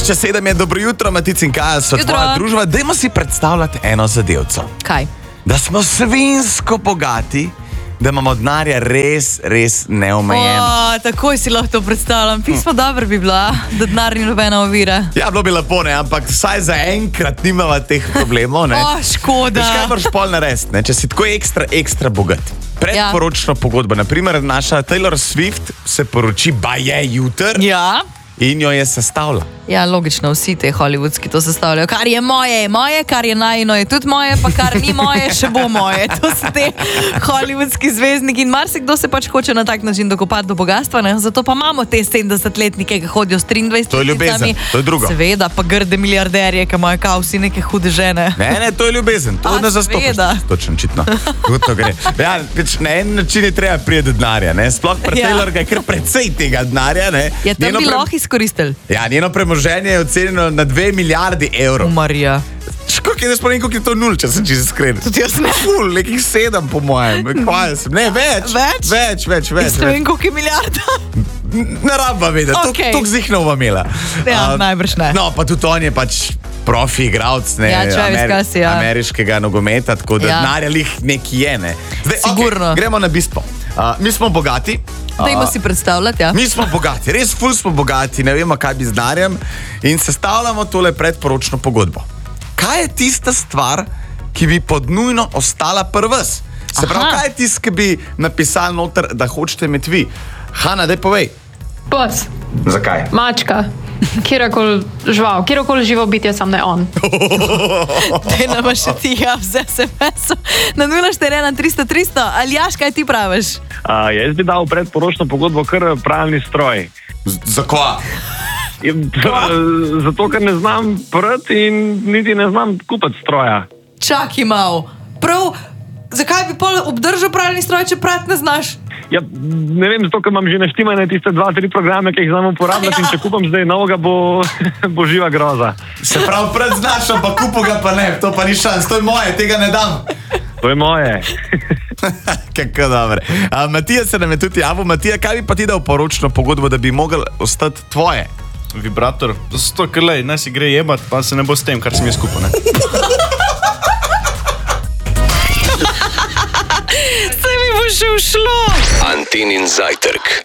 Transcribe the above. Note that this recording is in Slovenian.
6:07 je dobro jutro, Matic in Kaja so tvoja družba. Dajmo si predstavljati eno zadevco. Kaj? Da smo svinsko bogati, da imamo denarja res neomejeno. Takoj si lahko to predstavljam. Pismo dobro bi bila, da denar ni nobena ovira. Ja, bilo bi lepo, ne, ampak vsaj za enkrat nimava teh problemov, ne. Škoda. Veš, kaj moraš pol narediti, ne, če si tako ekstra bogat. Predporočno pogodbo, naprimer naša Taylor Swift se poroči baje jutr. Ja. In jo je sestavila. Ja, logično, vsi te hollywoodski to sestavljajo. Kar je moje, kar je najino, je tudi moje, pa kar ni moje, še bo moje. To so te hollywoodski zvezdniki in marsikdo se pač hoče na tak način dokopati do bogatstva, ne? Zato pa imamo te 70-letnike, ki hodijo s 23 To je ljubezen, to je drugo. Seveda, pa grde milijarderje, ki imajo kao vsi neke hude žene. Ne, to je ljubezen, to ne zastopaš. Točno, očitno. To gre. Ja, na en način je treba priti do denarja, ne? Sploh pri Taylor ga je kar precej tega denarja, ne? Je tam bi lahko izkoristili. Ja, njeno premoženje je ocenjeno na 2 milijardi evrov. Marija. Koliko je to nul, če sem čisto iskren? Tudi jaz ne. Ful, nekih 7 po mojem. Ne, več. Isto vem, koliko je milijarda. Ne rabba vedeti, toliko zihnova imela. Ja, najbrž ne. No, pa tudi on je pač profi igralec, ne, ameriškega nogometa, tako da denarja lih neki je, ne. Sigurno. Gremo na bistvo. Mi smo bogati. Dajmo si predstavljati, ja. Mi smo bogati, res ful smo bogati, ne vemo, kaj bi z denarjem in sestavljamo tole predporočno pogodbo. Kaj je tista stvar, ki bi podnujno ostala pri vas? Se pravi, kaj je tist, ki bi napisali noter, da hočete imeti vi? Hana, daj povej. Pes. Zakaj? Mačka. Kjerkoli žival, kjerkoli živo bitje, sam ne on. Te nama še ti z SMS-om na 041 300 300. Aljaš, kaj ti praviš? Jaz bi dal predporočno pogodbo kar pralni stroj. Zakaj? Zato, ker ne znam prati in niti ne znam kupiti stroja. Čakaj malo. Prav, zakaj bi pol obdržal pralni stroj, če prati ne znaš? Ja, ne vem, zato, ker imam že naštimane tiste 2-3 programe, ki jih znam uporabljati in če kupam zdaj novega, bo živa groza. Se pravi, pred znaš, pa kupu ga pa ne, to pa ni šans, to je moje, tega ne dam. To je moje. Kako dobro. Matija se nam je tudi javil. Matija, kaj bi pa ti dal poročno pogodbo, da bi mogel ostati tvoje? Vibrator, zato ker lej, naj si gre jebat, pa se ne bo s tem, kar sem jaz skupil, ne? Se mi bo še ušlo. Antinin zajtrk.